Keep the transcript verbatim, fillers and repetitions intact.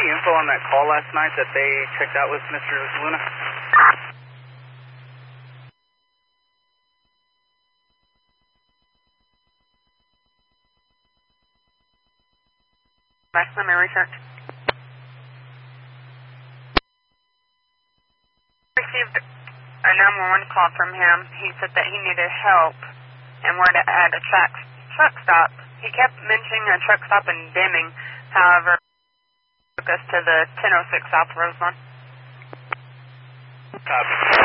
any info on that call last night that they checked out with Mister Luna? Let me research. Received a nine one one call from him. He said that he needed help and where to add a truck, truck stop. He kept mentioning a truck stop in Deming. However, took us to the ten oh six South Roseland. Copy.